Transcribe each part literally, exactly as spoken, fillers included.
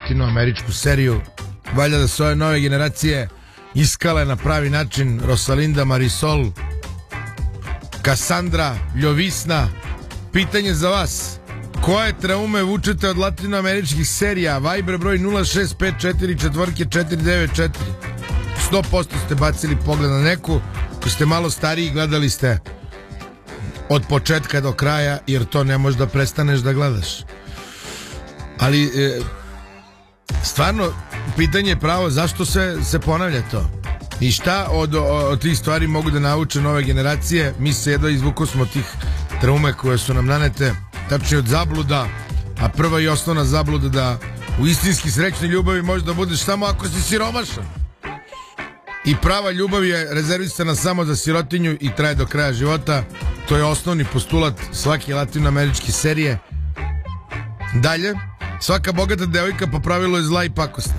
latinoameričku seriju. Valjda da su ove nove generacije iskale na pravi način. Rosalinda, Marisol, Kasandra, Ljovisna. Pitanje za vas: koje traume vučete od latinoameričkih serija? Viber broj nula šest pet četiri četiri četiri devet četiri. sto posto ste bacili pogled na neku. Ako ste malo stariji, gledali ste od početka do kraja, jer to ne možeš da prestaneš da gledaš. Ali e, stvarno pitanje je pravo, zašto se, se ponavlja to? I šta od, od tih stvari mogu da nauče nove generacije? Mi se jedva izvuko smo tih traume koje su nam nanete, tačnije od zabluda, a prva i osnovna zabluda da u istinski srećnoj ljubavi možeš da budeš samo ako si siromašan. I prava ljubav je rezervisana samo za sirotinju i traje do kraja života. To je osnovni postulat svake latinoameričke serije. Dalje, svaka bogata devojka po pravilu je zla i pakosna,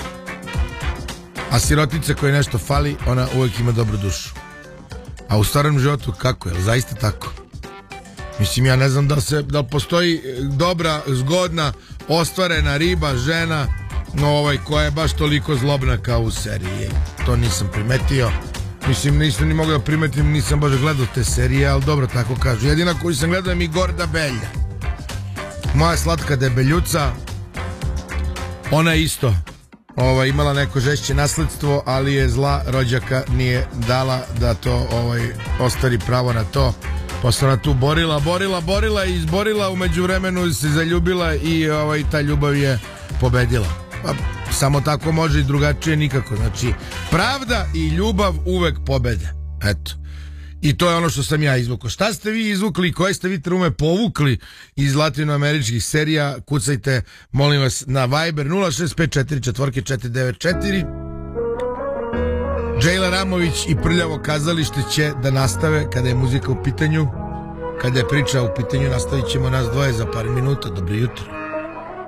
a sirotica koja nešto fali, ona uvijek ima dobru dušu. A u starom životu kako je? Zaista tako? Mislim, ja ne znam da se da postoji dobra, zgodna, ostvarena riba, žena, no ovaj, koja je baš toliko zlobna kao u seriji. To nisam primetio. Mislim, nisam ni mogao da primetim, nisam baš gledao te serije, ali dobro, tako kažu. Jedina koju sam gledao je mi Gorda Belja, moja slatka debeljuca. Ona je isto ovaj, imala neko žešće nasledstvo, ali je zla rođaka nije dala da to ovaj, ostvari pravo na to. Pa se ona tu borila, borila, borila i izborila, umeđu vremenu se zaljubila i ovaj, ta ljubav je pobedila. Pa samo tako može i drugačije nikako. Znači, pravda i ljubav uvek pobede. Eto. I to je ono što sam ja izvukao. Šta ste vi izvukli i koje ste vi traume povukli iz latinoameričkih serija? Kucajte, molim vas, na Viber nula šest pet četiri četiri četiri devet četiri. Džejla Ramović i Prljavo kazalište će da nastave kada je muzika u pitanju. Kada je priča u pitanju, nastavit ćemo nas dvoje za par minuta. Dobro jutro.